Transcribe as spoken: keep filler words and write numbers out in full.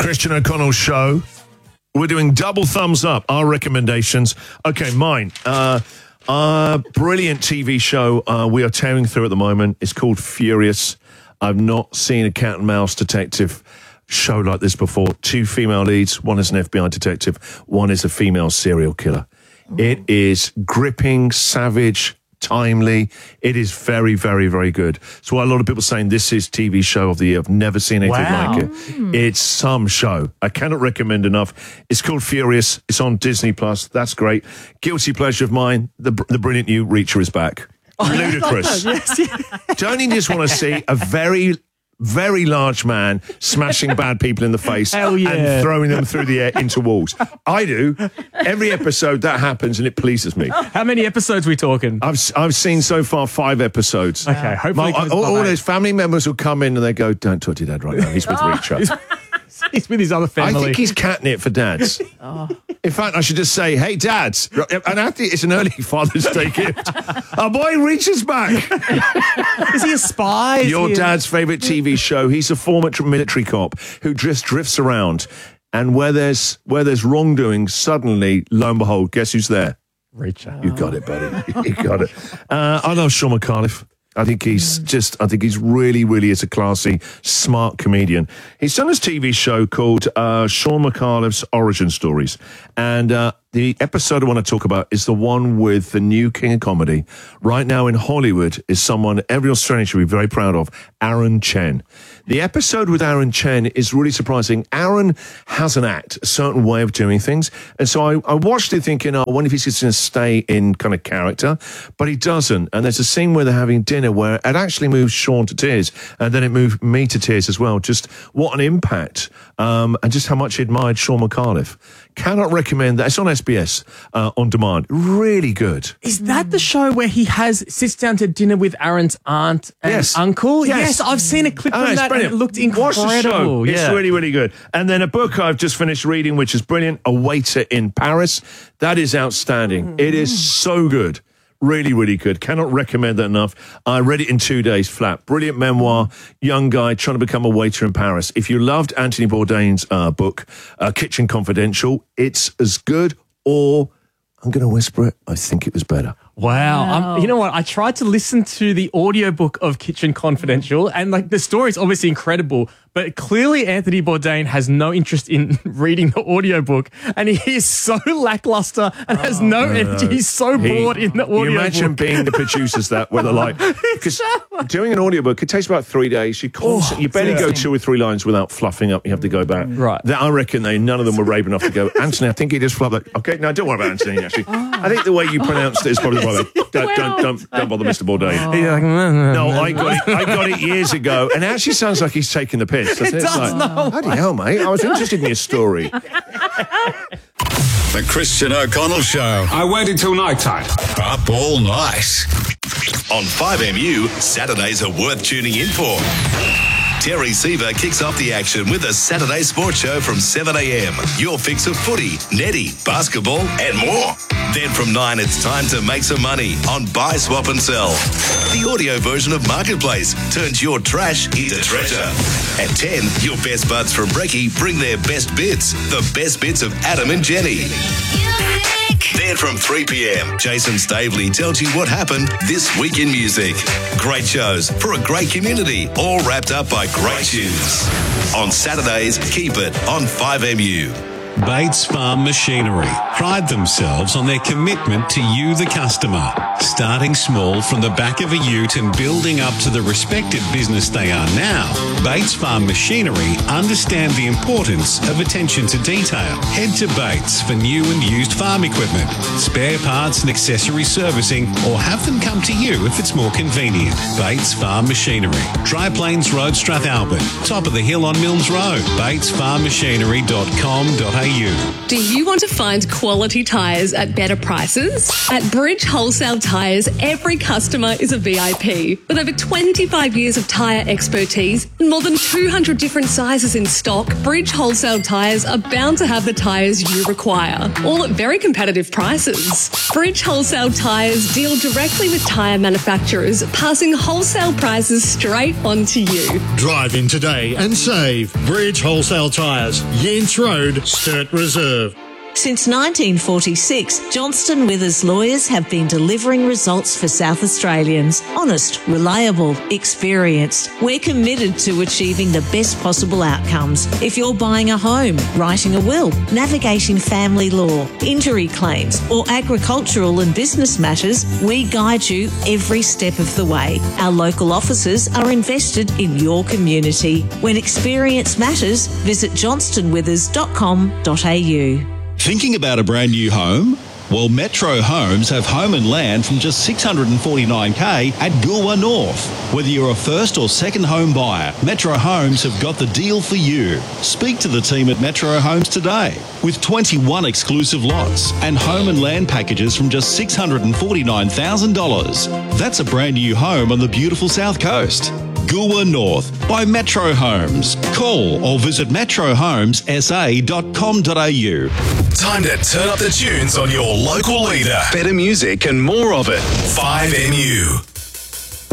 Christian O'Connell Show. We're doing double thumbs up, our recommendations. Okay, mine. Uh, uh, brilliant T V show uh, we are tearing through at the moment. It's called Furious. I've not seen a cat and mouse detective show like this before. Two female leads. One is an F B I detective. One is a female serial killer. It is gripping, savage, timely. It is very, very, very good. So a lot of people saying this is T V show of the year. I've never seen anything Wow. like it. It's some show. I cannot recommend enough. It's called Furious. It's on Disney Plus. That's great. Guilty pleasure of mine. The the brilliant new Reacher is back. Ludicrous. Yes, yeah. Don't you just want to see a very, very large man smashing bad people in the face Hell yeah. and throwing them through the air into walls? I do. Every episode that happens and it pleases me. How many episodes are we talking? I've I've seen so far five episodes. Okay, hopefully My- it goes all, by all eight. those family members will come in and they go, "Don't talk to your dad right now. He's with Reacher." He's with his other I family. think he's catnip for dads. In fact, I should just say, "Hey, dads!" And after it's an early Father's Day gift. Our boy Reacher's back. Is he a spy? Is Your he a- dad's favourite T V show. He's a former tr- military cop who just drifts around, and where there's where there's wrongdoing, suddenly, lo and behold, guess who's there? Reacher. You got it, buddy. You got it. Uh, I love Sean McAuliffe. I think he's just, I think he's really, really is a classy, smart comedian. He's done this T V show called uh, Sean McAuliffe's Origin Stories. And uh, the episode I want to talk about is the one with the new king of comedy. Right now in Hollywood is someone every Australian should be very proud of, Aaron Chen. The episode with Aaron Chen is really surprising. Aaron has an act, a certain way of doing things. And so I, I watched it thinking, oh, I wonder if he's just going to stay in kind of character. But he doesn't. And there's a scene where they're having dinner where it actually moves Sean to tears. And then it moved me to tears as well. Just what an impact. Um, and just how much he admired Sean McAuliffe. Cannot recommend that. It's on S B S uh, on demand. Really good. Is that the show where he has sits down to dinner with Aaron's aunt and Yes. uncle? Yes. I've seen a clip Oh, from it's that brilliant. and it looked Watch incredible. the show. It's Yeah. really, really good. And then a book I've just finished reading, which is brilliant, A Waiter in Paris. That is outstanding. It is so good. Really, really good. Cannot recommend that enough. I read it in two days flat. Brilliant memoir. Young guy trying to become a waiter in Paris. If you loved Anthony Bourdain's uh, book, uh, Kitchen Confidential, it's as good, or I'm going to whisper it, I think it was better. Wow. Um, you know what? I tried to listen to the audiobook of Kitchen Confidential and like the story is obviously incredible, but clearly Anthony Bourdain has no interest in reading the audiobook and he is so lackluster and has no energy. He's so He- bored in the audiobook. You imagine being the producers that where they're like, because doing an audiobook, it takes about three days. You constantly, you barely go two or three lines without fluffing up. You have to go back. Right. That, I reckon they none of them were brave enough to go, Anthony, I think he just fluffed that. Okay, no, don't worry about Anthony, actually. I think the way you pronounced it is probably why. Don't, don't, don't, don't bother Mister Bourdain. You're like, No, I got it. I got it years ago, and it actually sounds like he's taking the piss. doesn't It does, It's like, no. bloody hell, mate! I was interested in your story. The Christian O'Connell Show. I waited till night time. Up all night. On five M U, Saturdays are worth tuning in for. Terry Seaver kicks off the action with a Saturday sports show from seven a.m. Your fix of footy, netty, basketball, and more. Then from nine, it's time to make some money on Buy, Swap and Sell. The audio version of Marketplace turns your trash into treasure. At ten, your best buds from Brekkie bring their best bits, the best bits of Adam and Jenny. Then from three p.m, Jason Stavely tells you what happened this week in music. Great shows for a great community, all wrapped up by great tunes. On Saturdays, keep it on five M U. Bates Farm Machinery pride themselves on their commitment to you, the customer. Starting small from the back of a ute and building up to the respected business they are now, Bates Farm Machinery understand the importance of attention to detail. Head to Bates for new and used farm equipment, spare parts and accessory servicing, or have them come to you if it's more convenient. Bates Farm Machinery, Dry Plains Road, Strathalbyn, top of the hill on Milnes Road, bates farm machinery dot com dot a u. a u. Do you want to find quality tyres at better prices? At Bridge Wholesale Tyres, every customer is a V I P. With over twenty-five years of tyre expertise and more than two hundred different sizes in stock, Bridge Wholesale Tyres are bound to have the tyres you require, all at very competitive prices. Bridge Wholesale Tyres deal directly with tyre manufacturers, passing wholesale prices straight on to you. Drive in today and save. Bridge Wholesale Tyres, Yance Road, Sturt Reserve. Since nineteen forty-six, Johnston Withers lawyers have been delivering results for South Australians. Honest, reliable, experienced. We're committed to achieving the best possible outcomes. If you're buying a home, writing a will, navigating family law, injury claims, or agricultural and business matters, we guide you every step of the way. Our local offices are invested in your community. When experience matters, visit johnston withers dot com dot a u. Thinking about a brand new home? Well, Metro Homes have home and land from just six hundred forty-nine thousand dollars at Goolwa North. Whether you're a first or second home buyer, Metro Homes have got the deal for you. Speak to the team at Metro Homes today. With twenty-one exclusive lots and home and land packages from just six hundred forty-nine thousand dollars. That's a brand new home on the beautiful South Coast. Goolwa North by Metro Homes. Call or visit metro homes s a dot com dot a u. Time to turn up the tunes on your local leader. Better music and more of it. five M U.